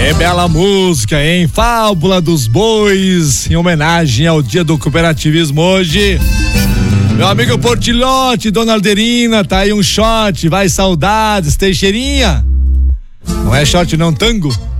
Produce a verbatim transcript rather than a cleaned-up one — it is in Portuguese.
Que bela música, hein? Fábula dos Bois, em homenagem ao Dia do Cooperativismo hoje. Meu amigo Portilhote, Dona Alderina, tá aí um shot, vai saudades, Teixeirinha. Não é shot não, tango?